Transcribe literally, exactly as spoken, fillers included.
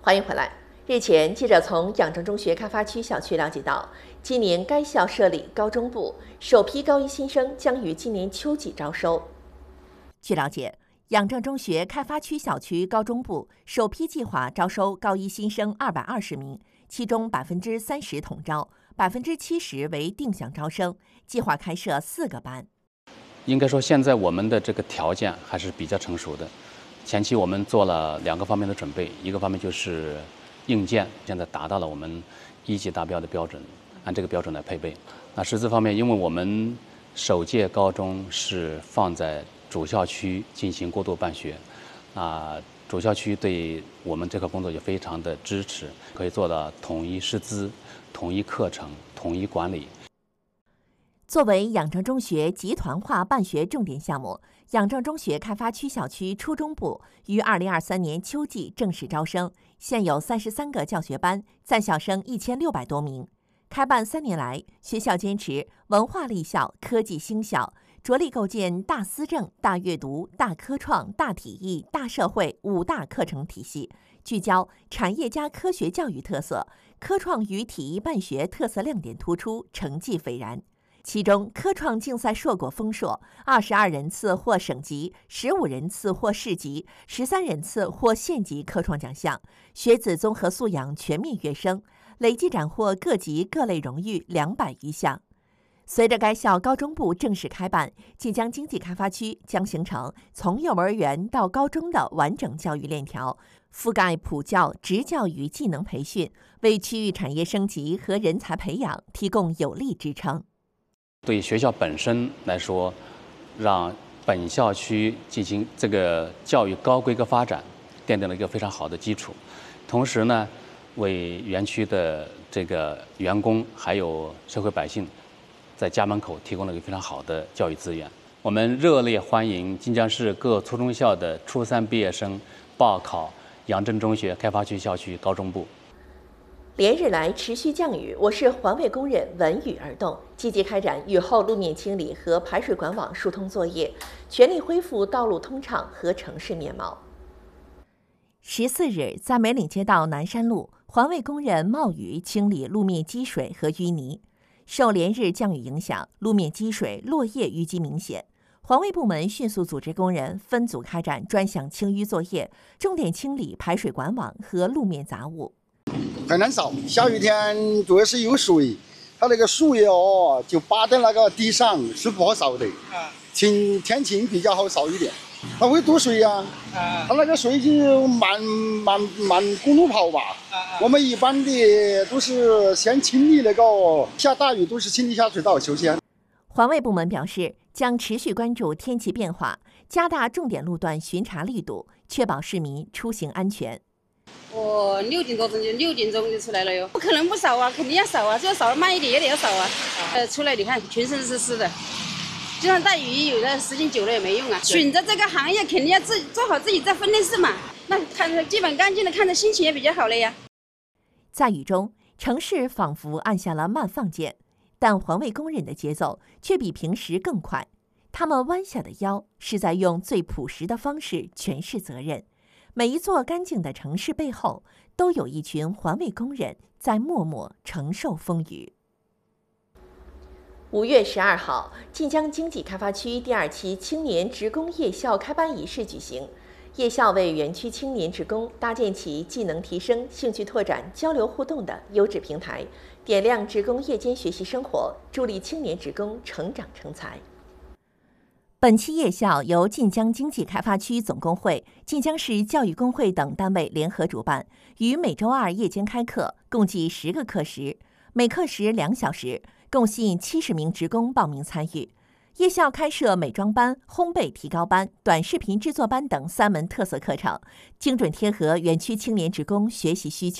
欢迎回来。日前，记者从仰正中学开发区小区了解到，今年该校设立高中部，首批高一新生将于今年秋季招收。据了解，仰正中学开发区小区高中部首批计划招收高一新生二百二十名，其中百分之三十统招，百分之七十为定向招生，计划开设四个班。 应该说，现在我们的这个条件还是比较成熟的。前期我们做了两个方面的准备，一个方面就是硬件，现在达到了我们一级达标的标准，按这个标准来配备。那师资方面，因为我们首届高中是放在主校区进行过渡办学，啊，主校区对我们这个工作也非常的支持，可以做到统一师资、统一课程、统一管理。 作为仰正中学集团化办学重点项目，仰正中学开发区小区初中部于二零二三年秋季正式招生，现有三十三个教学班，在校生一千六百多名。开办三年来，学校坚持文化立校、科技兴校，着力构建大思政、大阅读、大科创、大体育、大社会五大课程体系，聚焦产业加科学教育特色，科创与体育办学特色亮点突出，成绩斐然。其中，科创竞赛硕果丰硕，二十二人次获省级，十五人次获市级，十三人次获县级科创奖项，学子综合素养全面跃升，累计斩获各级各类荣誉两百余项。随着该校高中部正式开办，晋江经济开发区将形成从幼儿园到高中的完整教育链条，覆盖普教、职教与技能培训，为区域产业升级和人才培养提供有力支撑。 对学校本身来说，让本校区进行这个教育高规格发展，奠定了一个非常好的基础。同时呢，为园区的这个员工还有社会百姓，在家门口提供了一个非常好的教育资源。我们热烈欢迎晋江市各初中校的初三毕业生报考仰正中学开发区校区高中部。 连日来持续降雨，我市环卫工人闻雨而动，积极开展雨后路面清理和排水管网疏通作业，全力恢复道路通畅和城市面貌。十四日，在梅岭街道南山路，环卫工人冒雨清理路面积水和淤泥。受连日降雨影响，路面积水、落叶淤积明显。环卫部门迅速组织工人分组开展专项清淤作业，重点清理排水管网和路面杂物。 很难扫，下雨天主要是有水，它那个树叶哦就扒在那个地上，是不好扫的。啊，晴天晴比较好扫一点，它会堵水呀。啊，它那个水就慢慢慢公路跑吧。啊，我们一般的都是先清理那个，下大雨都是清理下水道首先。 环卫部门表示，将持续关注天气变化，加大重点路段巡查力度，确保市民出行安全。 我六点多钟就六点钟就出来了哟，不可能不扫啊，肯定要扫啊，就要扫得慢一点也得要扫啊。呃，出来你看全身是湿的，就算带雨，有的时间久了也没用啊。选择这个行业，肯定要自己做好自己这分内事嘛。那看着基本干净的，看着心情也比较好了呀。 在雨中，城市仿佛按下了慢放键，但环卫工人的节奏却比平时更快。他们弯下的腰，是在用最朴实的方式诠释责任。每一座干净的城市背后，都有一群环卫工人在默默承受风雨。五月十二号，晋江经济开发区第二期青年职工夜校开班仪式举行。夜校为园区青年职工搭建起技能提升、兴趣拓展、交流互动的优质平台，点亮职工夜间学习生活，助力青年职工成长成才。本期夜校由晋江经济开发区总工会、晋江市教育工会等单位联合主办，于每周二夜间开课，共计十个课时，每课时两小时，共吸引七十名职工报名参与。夜校开设美妆班、烘焙提高班、短视频制作班等三门特色课程，精准贴合园区青年职工学习需求。